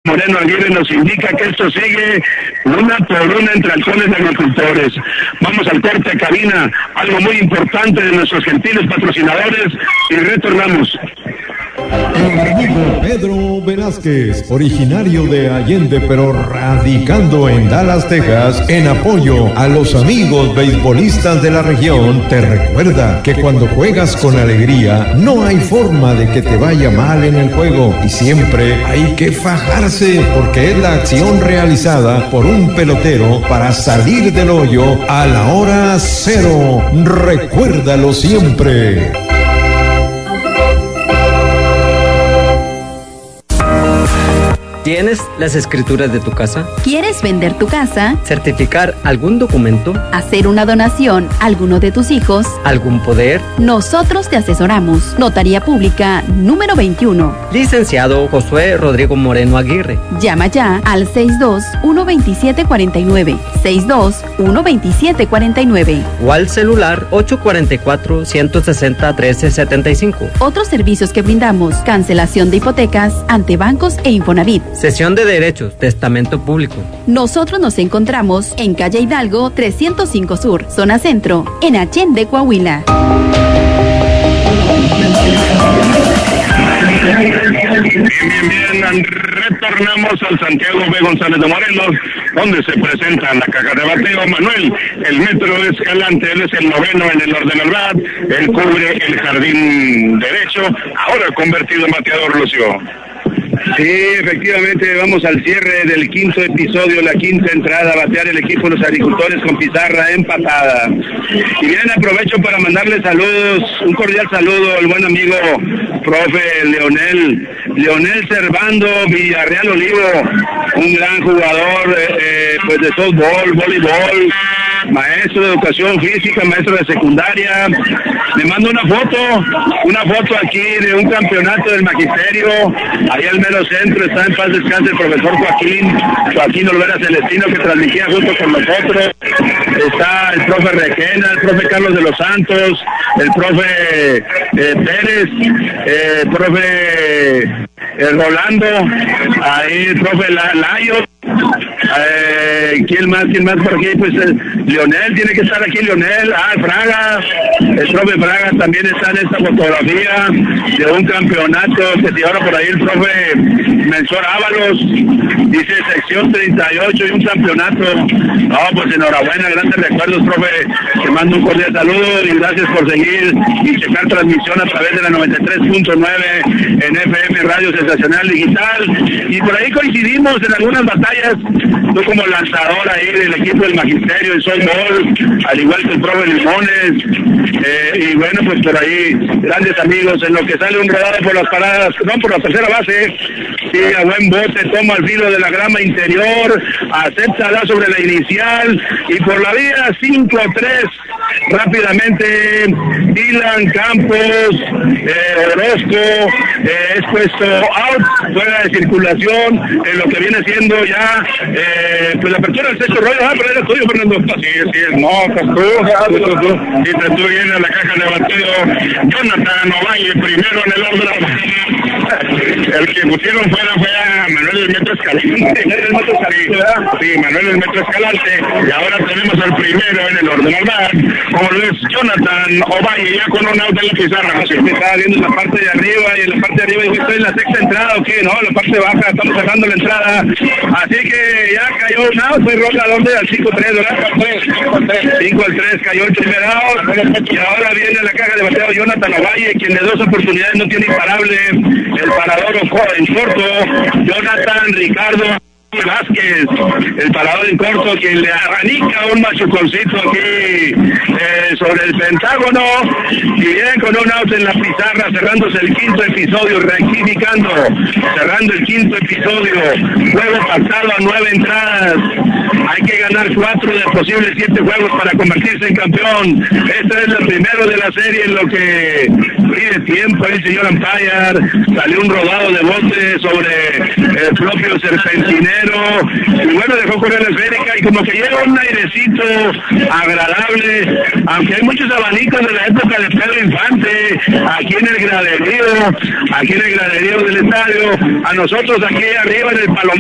Moreno Aguirre nos indica que esto sigue una por una entre halcones y agricultores. Vamos al corte, cabina, algo muy importante de nuestros gentiles patrocinadores y retornamos. El amigo Pedro Velázquez, originario de Allende pero radicando en Dallas, Texas, en apoyo a los amigos beisbolistas de la región, te recuerda que cuando juegas con alegría no hay forma de que te vaya mal en el juego y siempre hay que fajarse porque es la acción realizada por un pelotero para salir del hoyo a la hora cero. Recuérdalo siempre. ¿Tienes las escrituras de tu casa? ¿Quieres vender tu casa? ¿Certificar algún documento? ¿Hacer una donación a alguno de tus hijos? ¿Algún poder? Nosotros te asesoramos. Notaría Pública número 21. Licenciado Josué Rodrigo Moreno Aguirre. Llama ya al 62-127-49. 62-127-49. O al celular 844-160-1375. Otros servicios que brindamos: cancelación de hipotecas ante bancos e Infonavit. Cesión de derechos, testamento público. Nosotros nos encontramos en calle Hidalgo 305 Sur, zona centro, en Allende, Coahuila. Bien, retornamos al Santiago B. González de Morelos, donde se presenta la caja de bateo Manuel, el Metro Escalante. Él es el noveno en el orden al bat, él cubre el jardín derecho, ahora convertido en bateador, Lucio. Sí, efectivamente, vamos al cierre del quinto episodio, la quinta entrada, a batear el equipo de los agricultores con pizarra empatada. Y bien, aprovecho para mandarle saludos, un cordial saludo al buen amigo profe Leonel Servando Villarreal Olivo, un gran jugador pues de softball, voleibol, maestro de educación física, maestro de secundaria. Le mando una foto aquí de un campeonato del magisterio, ahí al mero centro, está en paz descanse el profesor Joaquín Olvera Celestino, que transmitía junto con nosotros. Está el profe Requena, el profe Carlos de los Santos, el profe Pérez, profe Rolando, ahí el profe Layo. ¿Quién más por aquí? Pues Leonel, tiene que estar aquí Leonel. Fraga, el profe Fraga también está en esta fotografía de un campeonato que se lleva por ahí el profe Mensor Ábalos, dice sección 38 y un campeonato. No, pues enhorabuena, grandes recuerdos, profe. Te mando un cordial saludo y gracias por seguir y checar transmisión a través de la 93.9 en FM Radio Sensacional Digital. Y por ahí coincidimos en algunas batallas, tú como lanzador ahí del equipo del magisterio en softball, al igual que el profe Limones, y bueno, pues por ahí grandes amigos. En lo que sale un rodado por las paradas, no, por la tercera base, sí, a buen bote, toma el filo de la grama interior, acepta la sobre la inicial, y por la vía 5-3 rápidamente Dylan Campos Orozco es puesto out, fuera de circulación, en lo que viene siendo ya pues la apertura del sexto rollo. Pero era tuyo, Fernando. Sí, no, estás tú. Y te tú vienes a la caja de bateo Jonathan Ovalle, primero en el orden. El que pusieron fuera fue a Manuel el Metro Escalante. Sí, Manuel el Metro Escalante. Y ahora tenemos al primero en el orden al bar, como lo es Jonathan Ovalle, ya con un out en la pizarra. Sí, me estaba viendo en la parte de arriba, y en la parte de arriba dijo, ¿estoy en la sexta entrada o qué? No, en la parte baja, estamos cerrando la entrada. Así que ya cayó un out, fue Roca, ¿dónde? Al 5-3, ¿verdad? 5-3, cayó el primer out. Y ahora viene la caja de bateo Jonathan Ovalle, quien de 2 oportunidades no tiene imparable. El parador en corto, Jonathan Ricardo Vázquez, el parador en corto, quien le arranica un machuconcito aquí sobre el pentágono, y bien con un out en la pizarra, cerrándose el quinto episodio, rectificando, cerrando el quinto episodio, juego pasado a 9 entradas. Hay que ganar 4 de posibles 7 juegos para convertirse en campeón. Este es el primero de la serie en lo que pide tiempo el señor umpire. Salió un rodado de bote sobre el propio serpentinero. Y bueno, dejó correr la esférica y como que llega un airecito agradable, aunque hay muchos abanicos de la época de Pedro Infante, aquí en el graderío del estadio. A nosotros aquí arriba en el Palomar